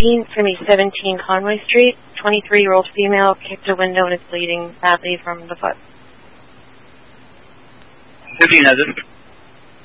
17 Conway Street. 23-year-old female kicked a window and is bleeding badly from the foot. Who do you know this?